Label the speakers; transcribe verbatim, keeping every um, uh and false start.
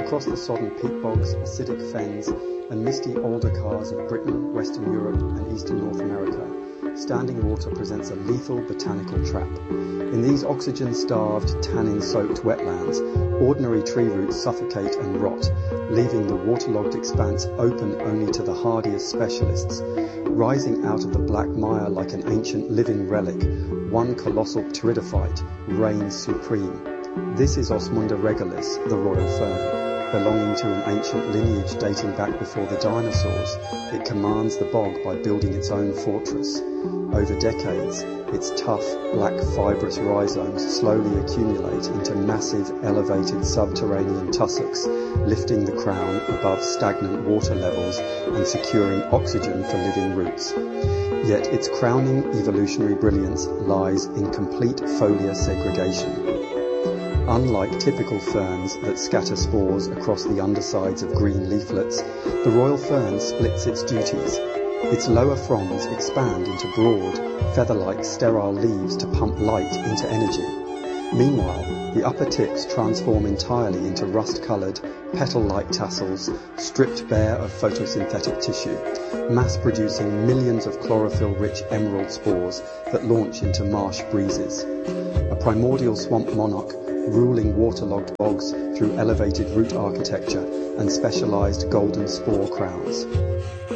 Speaker 1: Across the sodden peat bogs, acidic fens, and misty alder cars of Britain, Western Europe, and Eastern North America, standing water presents a lethal botanical trap. In these oxygen-starved, tannin-soaked wetlands, ordinary tree roots suffocate and rot, leaving the waterlogged expanse open only to the hardiest specialists. Rising out of the black mire like an ancient living relic, one colossal pteridophyte reigns supreme. This is Osmunda regalis, the royal fern. Belonging to an ancient lineage dating back before the dinosaurs, it commands the bog by building its own fortress. Over decades, its tough, black fibrous rhizomes slowly accumulate into massive, elevated subterranean tussocks, lifting the crown above stagnant water levels and securing oxygen for living roots. Yet its crowning evolutionary brilliance lies in complete foliar segregation. Unlike typical ferns that scatter spores across the undersides of green leaflets, the royal fern splits its duties. Its lower fronds expand into broad, feather-like sterile leaves to pump light into energy. Meanwhile, the upper tips transform entirely into rust-coloured, petal-like tassels, stripped bare of photosynthetic tissue, mass-producing millions of chlorophyll-rich emerald spores that launch into marsh breezes. A primordial swamp monarch ruling waterlogged bogs through elevated root architecture and specialized golden spore crowns.